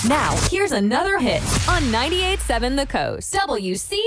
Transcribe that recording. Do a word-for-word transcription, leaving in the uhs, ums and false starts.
Now, here's another hit on ninety-eight point seven The Coast. W C